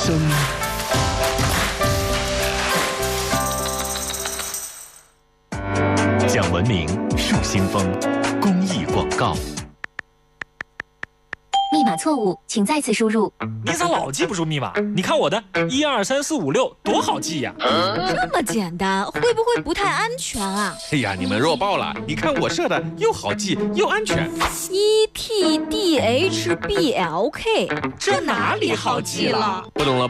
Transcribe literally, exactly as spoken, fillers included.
声。讲文明树新风公益广告。 密码错误，请再次输入。 你咋老记不住密码？你看我的一二三四五六多好记呀！ 这么简单，会不会不太安全啊？ 哎呀，你们弱爆了！你看我设的又好记又安全。 E T D H B L K， 这哪里好记了？ 不懂了。